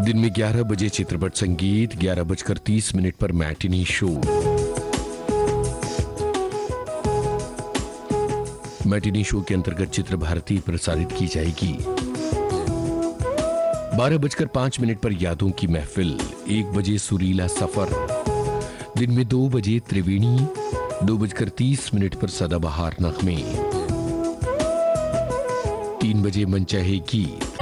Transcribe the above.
दिन में 11 बजे चित्रपट संगीत, 11:30 पर मैटिनी शो। मैटिनी शो के अंतर्गत चित्र भारती प्रसारित की जाएगी। 12:05 पर यादों की महफिल, 1 बजे सुरीला सफर। दिन में 2 बजे त्रिवेणी, 2:30 पर सदाबहार नगमे। 3 बजे मनचाहे गीत,